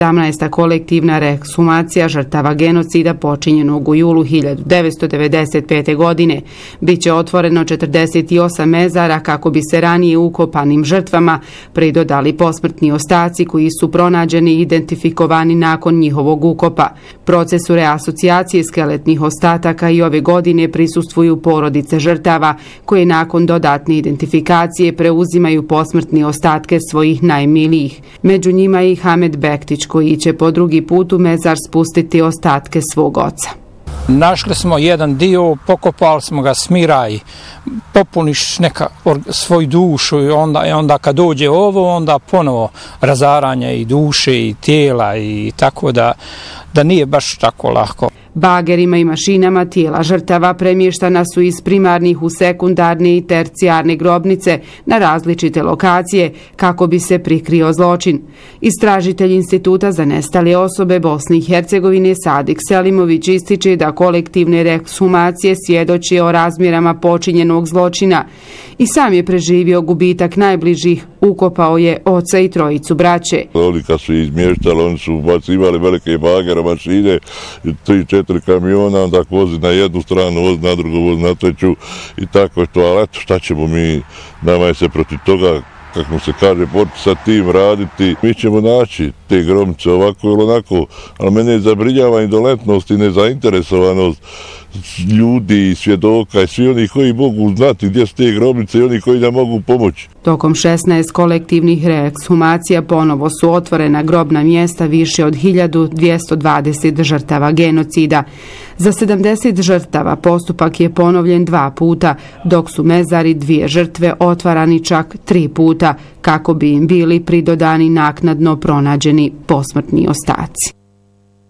17. kolektivna rekshumacija žrtava genocida počinjenog u julu 1995. godine. Biće otvoreno 48 mezara kako bi se ranije ukopanim žrtvama pridodali posmrtni ostaci koji su pronađeni i identifikovani nakon njihovog ukopa. Procesu reasocijacije skeletnih ostataka i ove godine prisustvuju porodice žrtava koje nakon dodatne identifikacije preuzimaju posmrtne ostatke svojih najmilijih. Među njima je i Hamed Bektić koji će po drugi put u mezar spustiti ostatke svog oca. Našli smo jedan dio, pokopali smo ga, smiraj, popuniš svoju dušu i onda kad dođe ovo, onda ponovo razaranje i duše i tijela i tako da nije baš tako lako. Bagerima i mašinama tijela žrtava premještana su iz primarnih u sekundarne i tercijarne grobnice na različite lokacije kako bi se prikrio zločin. Istražitelj Instituta za nestale osobe Bosne i Hercegovine Sadik Selimović ističe da kolektivne rekshumacije svjedoče o razmjerama počinjenog zločina. I sam je preživio gubitak najbližih, ukopao je oca i trojicu braće. Oni kad su izmještali, oni su bacivali velike bagere, mašine, 3-4 kamiona, onda vozi na jednu stranu, vozi na drugu, vozi na treću i tako što, ali eto šta ćemo mi, nama je se protiv toga, kako se kaže, sa tim raditi. Mi ćemo naći te grobnice ovako ili onako, ali mene zabrinjava indolentnost i nezainteresovanost ljudi i svjedoka i svi oni koji mogu znati gdje su te grobnice i oni koji nam mogu pomoći. Tokom 16 kolektivnih rekshumacija ponovo su otvorena grobna mjesta više od 1220 žrtava genocida. Za 70 žrtava postupak je ponovljen 2 puta, dok su mezari 2 žrtve otvarani čak 3 puta, kako bi im bili pridodani naknadno pronađeni posmrtni ostaci.